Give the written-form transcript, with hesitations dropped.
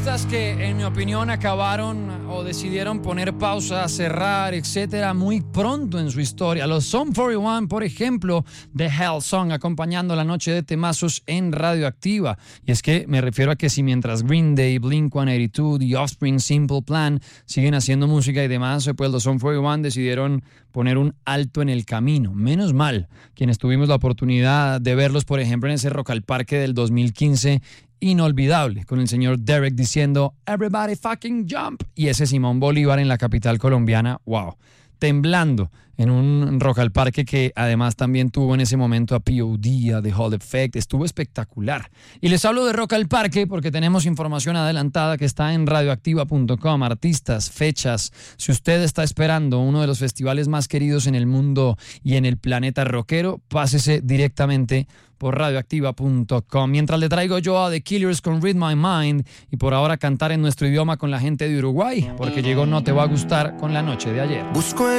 Que en mi opinión acabaron o decidieron poner pausa, cerrar, etcétera, muy pronto en su historia. Los Sum 41, por ejemplo, The Hell Song, acompañando la noche de temazos en Radioactiva. Y es que me refiero a que si mientras Green Day, Blink-182, The Offspring, Simple Plan siguen haciendo música y demás, pues los Sum 41 decidieron poner un alto en el camino. Menos mal, quienes tuvimos la oportunidad de verlos, por ejemplo, en ese Rock al Parque del 2015, inolvidable, con el señor Derek diciendo "Everybody fucking jump", y ese Simón Bolívar en la capital colombiana, wow, temblando en un Rock al Parque que además también tuvo en ese momento a P.O.D., a The Hall Effect. Estuvo espectacular. Y les hablo de Rock al Parque porque tenemos información adelantada que está en radioactiva.com, artistas, fechas. Si usted está esperando uno de los festivales más queridos en el mundo y en el planeta rockero, pásese directamente por radioactiva.com. Mientras le traigo yo a The Killers con Read My Mind, y por ahora cantar en nuestro idioma con la gente de Uruguay, porque llegó No Te Va a Gustar con La Noche de Ayer. Busco